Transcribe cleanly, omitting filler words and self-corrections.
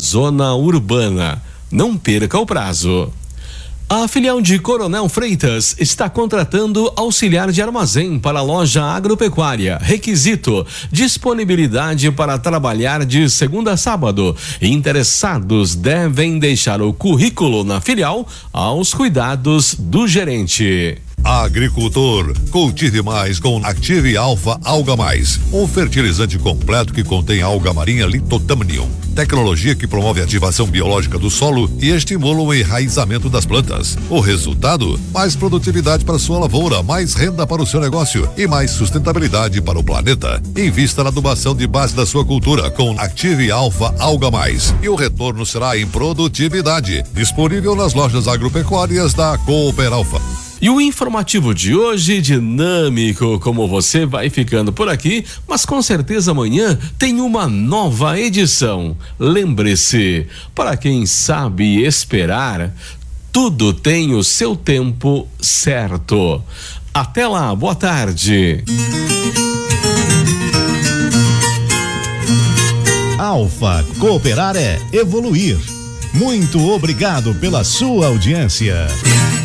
zona urbana. Não perca o prazo. A filial de Coronel Freitas está contratando auxiliar de armazém para a loja agropecuária. Requisito: disponibilidade para trabalhar de segunda a sábado. Interessados devem deixar o currículo na filial aos cuidados do gerente. Agricultor, cultive mais com Active Alpha Alga Mais, um fertilizante completo que contém alga marinha Lithotamnium, tecnologia que promove a ativação biológica do solo e estimula o enraizamento das plantas. O resultado? Mais produtividade para sua lavoura, mais renda para o seu negócio e mais sustentabilidade para o planeta. Invista na adubação de base da sua cultura com Active Alpha Alga Mais e o retorno será em produtividade. Disponível nas lojas agropecuárias da Cooper Alpha. E o informativo de hoje, dinâmico como você, vai ficando por aqui, mas com certeza amanhã tem uma nova edição. Lembre-se, para quem sabe esperar, tudo tem o seu tempo certo. Até lá, boa tarde. Alfa, cooperar é evoluir. Muito obrigado pela sua audiência.